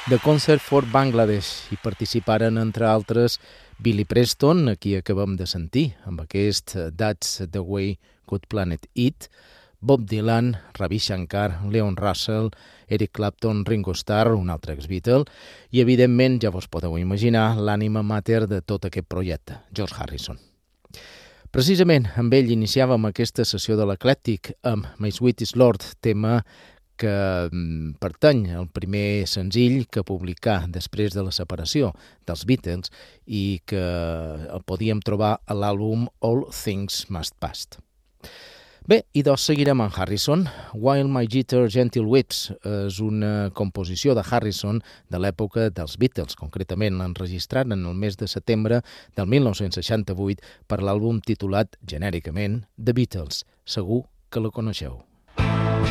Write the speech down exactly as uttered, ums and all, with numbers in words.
The Concert for Bangladesh. Hi participaren, entre altres, Billy Preston, a qui acabem de sentir, amb aquest That's the Way Good Planet Eat, Bob Dylan, Ravi Shankar, Leon Russell, Eric Clapton, Ringo Starr, un altre ex-Beatle, i, evidentment, ja vos podeu imaginar, l'ànima mater de tot aquest projecte, George Harrison. Precisament amb ell iniciàvem aquesta sessió de l'Eclèctic amb My Sweet is Lord, tema que pertany al primer senzill que publicà després de la separació dels Beatles i que el podíem trobar a l'àlbum All Things Must Pass. Bé, i doncs seguirem amb Harrison. While My Guitar Gentle Weeps és una composició de Harrison de l'època dels Beatles. Concretament l'enregistrat en el mes de setembre del mil nou-cents seixanta-vuit per l'àlbum titulat genèricament The Beatles. Segur que la coneixeu.